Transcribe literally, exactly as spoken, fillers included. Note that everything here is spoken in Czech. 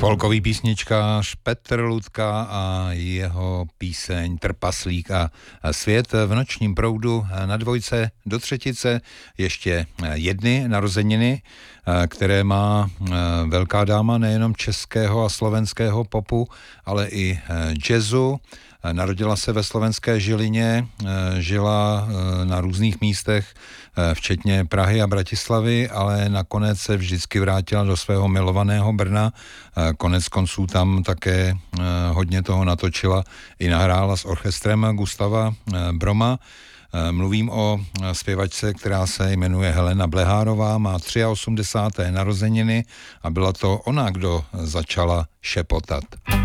Folkový písničkář Petr Ludka a jeho píseň Trpaslík a svět. V nočním proudu na dvojce do třetice ještě jedny narozeniny, které má velká dáma nejenom českého a slovenského popu, ale i jazzu. Narodila se ve slovenské Žilině, žila na různých místech, včetně Prahy a Bratislavy, ale nakonec se vždycky vrátila do svého milovaného Brna. Konec konců tam také hodně toho natočila i nahrála s orchestrem Gustava Broma. Mluvím o zpěvačce, která se jmenuje Helena Blehárová, má osmdesáté třetí narozeniny a byla to ona, kdo začala šepotat.